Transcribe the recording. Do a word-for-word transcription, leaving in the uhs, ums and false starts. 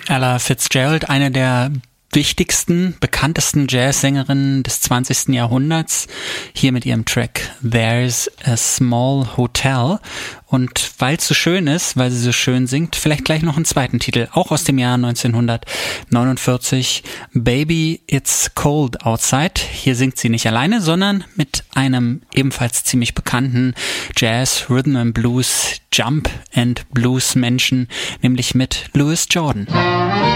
Ella Fitzgerald, eine der wichtigsten, bekanntesten Jazzsängerinnen des zwanzigsten Jahrhunderts, hier mit ihrem Track There's a Small Hotel. Und weil es so schön ist, weil sie so schön singt, vielleicht gleich noch einen zweiten Titel, auch aus dem Jahr neunzehnhundertneunundvierzig, Baby It's Cold Outside. Hier singt sie nicht alleine, sondern mit einem ebenfalls ziemlich bekannten Jazz, Rhythm and Blues, Jump and Blues Menschen, nämlich mit Louis Jordan.